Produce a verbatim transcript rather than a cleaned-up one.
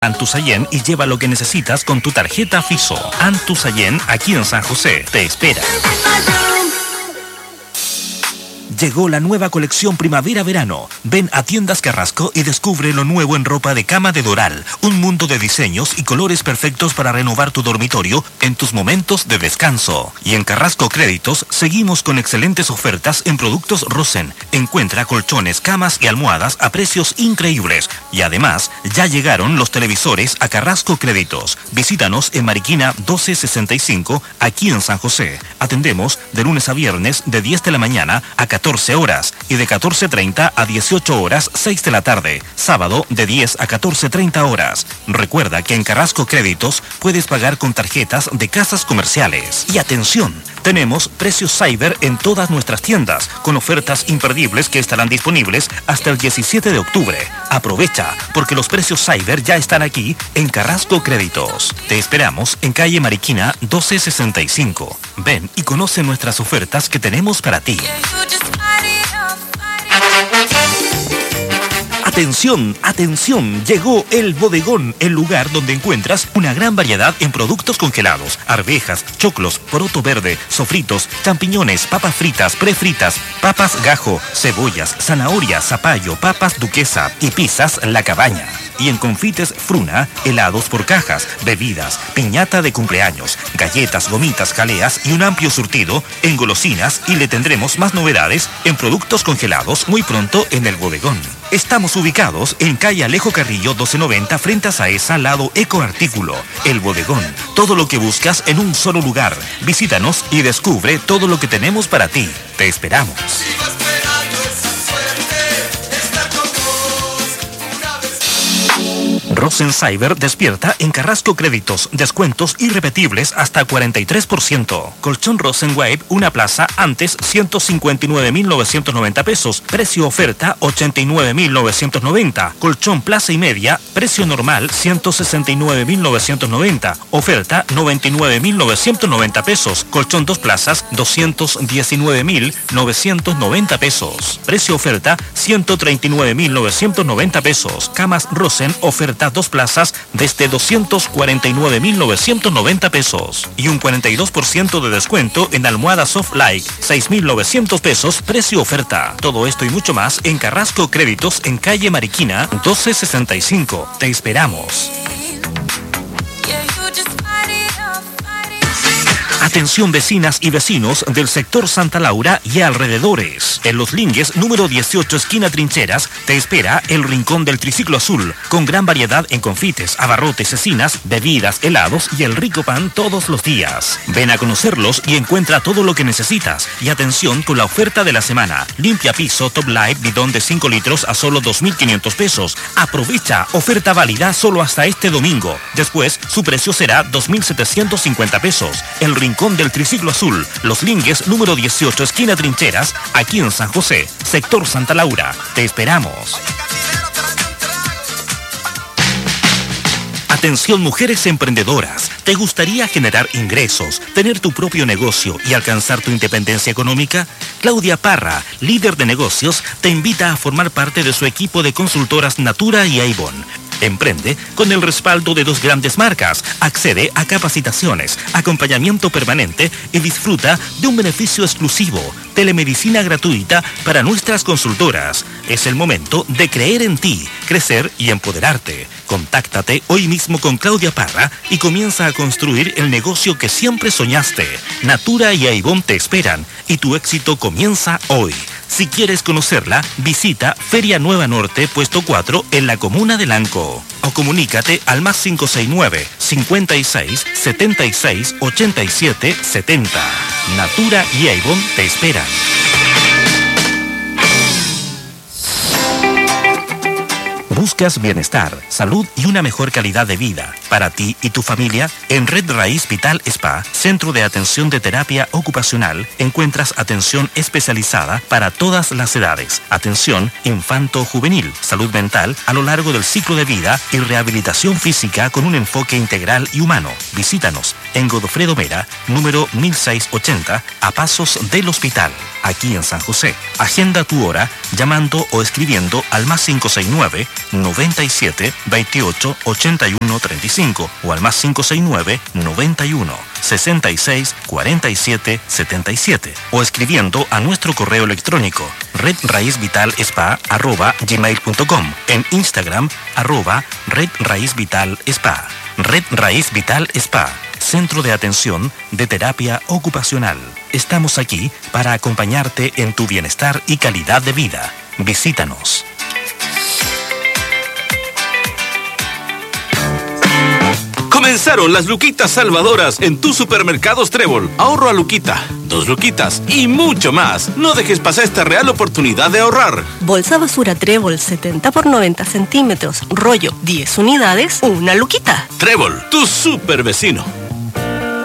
Antusayen y lleva lo que necesitas con tu tarjeta Fiso. Antusayen, aquí en San José, te espera. Llegó la nueva colección primavera-verano. Ven a Tiendas Carrasco y descubre lo nuevo en ropa de cama de Doral. Un mundo de diseños y colores perfectos para renovar tu dormitorio en tus momentos de descanso. Y en Carrasco Créditos seguimos con excelentes ofertas en productos Rosen. Encuentra colchones, camas y almohadas a precios increíbles. Y además, ya llegaron los televisores a Carrasco Créditos. Visítanos en Mariquina doce sesenta y cinco, aquí en San José. Atendemos de lunes a viernes de diez de la mañana a catorce horas y de catorce treinta a dieciocho horas seis de la tarde. Sábado de diez a catorce treinta horas. Recuerda que en Carrasco Créditos puedes pagar con tarjetas de casas comerciales. Y atención, tenemos precios Cyber en todas nuestras tiendas, con ofertas imperdibles que estarán disponibles hasta el diecisiete de octubre. Aprovecha, porque los precios Cyber ya están aquí en Carrasco Créditos. Te esperamos en calle Mariquina doce sesenta y cinco. Ven y conoce nuestras ofertas que tenemos para ti. Atención, atención, llegó El Bodegón, el lugar donde encuentras una gran variedad en productos congelados, arvejas, choclos, poroto verde, sofritos, champiñones, papas fritas, prefritas, papas gajo, cebollas, zanahoria, zapallo, papas duquesa y pizzas La Cabaña. Y en Confites Fruna, helados por cajas, bebidas, piñata de cumpleaños, galletas, gomitas, jaleas y un amplio surtido en golosinas, y le tendremos más novedades en productos congelados muy pronto en El Bodegón. Estamos ubicados en calle Alejo Carrillo doce noventa frente a Saesa, lado Ecoartículo. El Bodegón, todo lo que buscas en un solo lugar. Visítanos y descubre todo lo que tenemos para ti. Te esperamos. Rosen Cyber despierta en Carrasco Créditos. Descuentos irrepetibles hasta cuarenta y tres por ciento. Colchón Rosen Wave, una plaza, antes ciento cincuenta y nueve mil novecientos noventa pesos. Precio oferta ochenta y nueve mil novecientos noventa. Colchón Plaza y Media, precio normal ciento sesenta y nueve mil novecientos noventa. Oferta noventa y nueve mil novecientos noventa pesos. Colchón Dos Plazas, doscientos diecinueve mil novecientos noventa pesos. Precio oferta ciento treinta y nueve mil novecientos noventa pesos. Camas Rosen, oferta Dos Plazas desde doscientos cuarenta y nueve mil novecientos noventa pesos. Y un cuarenta y dos por ciento de descuento en almohadas Soft Like, seis mil novecientos pesos, precio oferta. Todo esto y mucho más en Carrasco Créditos en calle Mariquina doce sesenta y cinco. Te esperamos. Atención vecinas y vecinos del sector Santa Laura y alrededores. En Los Lingues, número dieciocho, esquina Trincheras, te espera el Rincón del Triciclo Azul, con gran variedad en confites, abarrotes, cecinas, bebidas, helados y el rico pan todos los días. Ven a conocerlos y encuentra todo lo que necesitas. Y atención con la oferta de la semana. Limpia piso Top Life bidón de cinco litros a solo dos mil quinientos pesos. Aprovecha, oferta válida solo hasta este domingo. Después, su precio será dos mil setecientos cincuenta pesos. El Rincón del Triciclo Azul, Los Lingues, número dieciocho, esquina Trincheras, aquí en San José, sector Santa Laura. Te esperamos. Atención mujeres emprendedoras. ¿Te gustaría generar ingresos, tener tu propio negocio y alcanzar tu independencia económica? Claudia Parra, líder de negocios, te invita a formar parte de su equipo de consultoras Natura y Avon. Emprende con el respaldo de dos grandes marcas. Accede a capacitaciones, acompañamiento permanente y disfruta de un beneficio exclusivo: telemedicina gratuita para nuestras consultoras. Es el momento de creer en ti, crecer y empoderarte. Contáctate hoy mismo con Claudia Parra y comienza a construir el negocio que siempre soñaste. Natura y Avon te esperan y tu éxito comienza hoy. Si quieres conocerla, visita Feria Nueva Norte, puesto cuatro, en la comuna de Lanco. O comunícate al más cinco seis nueve, cincuenta y seis, setenta y seis, ochenta y siete, setenta. Natura y Avon te esperan. ¿Buscas bienestar, salud y una mejor calidad de vida? para ti y tu familia? En Red Raíz Vital Spa, Centro de Atención de Terapia Ocupacional, encuentras atención especializada para todas las edades, atención infanto-juvenil, salud mental a lo largo del ciclo de vida y rehabilitación física con un enfoque integral y humano. Visítanos en Godofredo Mera, número mil seiscientos ochenta, a pasos del hospital, aquí en San José. Agenda tu hora llamando o escribiendo al más cinco seis nueve, noventa y siete, veintiocho, ochenta y uno, treinta y cinco o al más cinco seis nueve, noventa y uno, sesenta y seis, cuarenta y siete, setenta y siete o escribiendo a nuestro correo electrónico red raíz vital spa arroba gmail punto com, en Instagram arroba red raíz vital spa. Red Raíz Vital Spa, Centro de Atención de Terapia Ocupacional. Estamos aquí para acompañarte en tu bienestar y calidad de vida. Visítanos. Comenzaron las luquitas salvadoras en tus supermercados Trébol. Ahorro a luquita, dos luquitas y mucho más. No dejes pasar esta real oportunidad de ahorrar. Bolsa basura Trébol setenta por noventa centímetros, rollo diez unidades, una luquita. Trébol, tu super vecino.